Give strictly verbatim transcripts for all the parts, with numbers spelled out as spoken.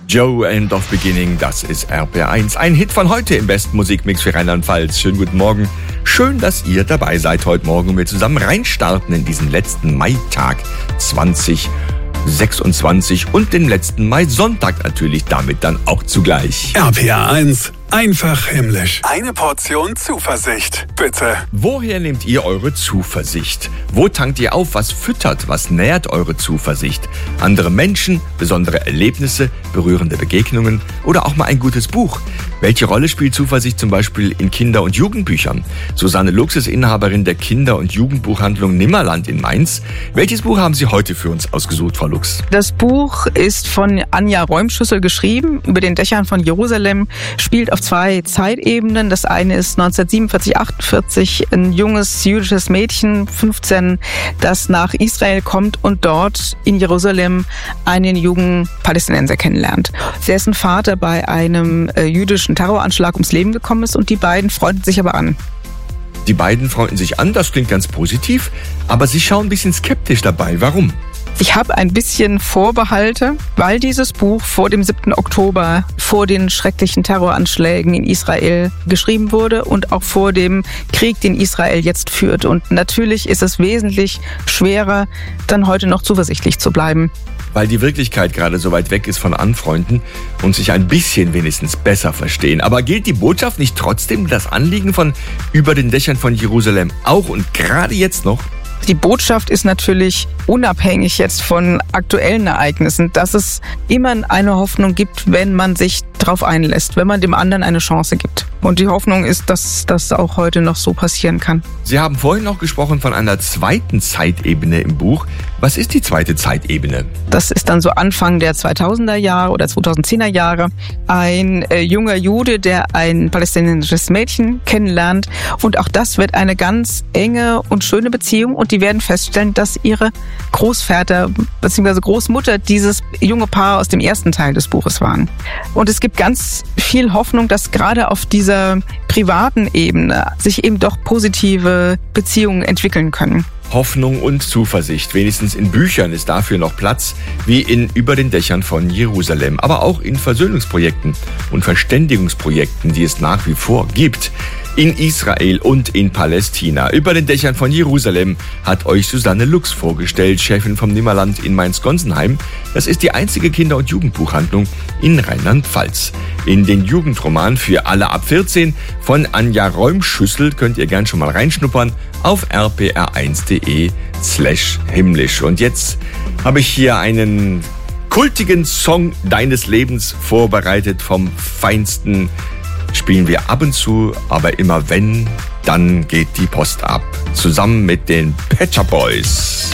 Joe, End of Beginning, das ist R P R eins. Ein Hit von heute im besten Musikmix für Rheinland-Pfalz. Schönen guten Morgen. Schön, dass ihr dabei seid heute Morgen und wir zusammen reinstarten in diesen letzten Maitag zwanzig sechsundzwanzig und den letzten Mai-Sonntag natürlich damit dann auch zugleich. R P R eins, einfach himmlisch. Eine Portion Zuversicht, bitte. Woher nehmt ihr eure Zuversicht? Wo tankt ihr auf? Was füttert? Was nährt eure Zuversicht? Andere Menschen, besondere Erlebnisse, berührende Begegnungen oder auch mal ein gutes Buch? Welche Rolle spielt Zuversicht zum Beispiel in Kinder- und Jugendbüchern? Susanne Lux ist Inhaberin der Kinder- und Jugendbuchhandlung Nimmerland in Mainz. Welches Buch haben Sie heute für uns ausgesucht, Frau Lux? Das Buch ist von Anja Räumschüssel geschrieben, über den Dächern von Jerusalem, spielt auf zwei Zeitebenen. Das eine ist neunzehnhundertsiebenundvierzig, achtundvierzig, ein junges jüdisches Mädchen, fünfzehn, das nach Israel kommt und dort in Jerusalem einen jungen Palästinenser kennenlernt. Dessen Vater bei einem äh, jüdischen Terroranschlag ums Leben gekommen ist und die beiden freunden sich aber an. Die beiden freunden sich an, das klingt ganz positiv, aber Sie schauen ein bisschen skeptisch dabei. Warum? Ich habe ein bisschen Vorbehalte, weil dieses Buch vor dem siebten Oktober, vor den schrecklichen Terroranschlägen in Israel geschrieben wurde und auch vor dem Krieg, den Israel jetzt führt. Und natürlich ist es wesentlich schwerer, dann heute noch zuversichtlich zu bleiben. Weil die Wirklichkeit gerade so weit weg ist von Anfreunden und sich ein bisschen wenigstens besser verstehen. Aber gilt die Botschaft nicht trotzdem, das Anliegen von über den Dächern von Jerusalem auch und gerade jetzt noch? Die Botschaft ist natürlich unabhängig jetzt von aktuellen Ereignissen, dass es immer eine Hoffnung gibt, wenn man sich darauf einlässt, wenn man dem anderen eine Chance gibt. Und die Hoffnung ist, dass das auch heute noch so passieren kann. Sie haben vorhin noch gesprochen von einer zweiten Zeitebene im Buch. Was ist die zweite Zeitebene? Das ist dann so Anfang der zweitausender Jahre oder zweitausendzehner Jahre. Ein äh, junger Jude, der ein palästinensisches Mädchen kennenlernt. Und auch das wird eine ganz enge und schöne Beziehung. Und die werden feststellen, dass ihre Großväter bzw. Großmutter dieses junge Paar aus dem ersten Teil des Buches waren. Und es gibt ganz viel Hoffnung, dass gerade auf dieser privaten Ebene sich eben doch positive Beziehungen entwickeln können. Hoffnung und Zuversicht. Wenigstens in Büchern ist dafür noch Platz, wie in Über den Dächern von Jerusalem. Aber auch in Versöhnungsprojekten und Verständigungsprojekten, die es nach wie vor gibt. In Israel und in Palästina. Über den Dächern von Jerusalem hat euch Susanne Lux vorgestellt, Chefin vom Nimmerland in Mainz-Gonsenheim. Das ist die einzige Kinder- und Jugendbuchhandlung in Rheinland-Pfalz. In den Jugendroman für alle ab vierzehn von Anja Räumschüssel könnt ihr gern schon mal reinschnuppern auf r p r eins punkt d e slash himmlisch. Und jetzt habe ich hier einen kultigen Song deines Lebens vorbereitet vom Feinsten. Spielen wir ab und zu, aber immer wenn, dann geht die Post ab. Zusammen mit den Pet Shop Boys.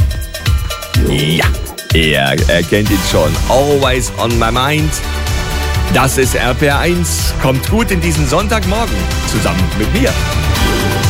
Ja, er erkennt ihn schon. Always on my mind. Das ist R P R eins. Kommt gut in diesen Sonntagmorgen zusammen mit mir.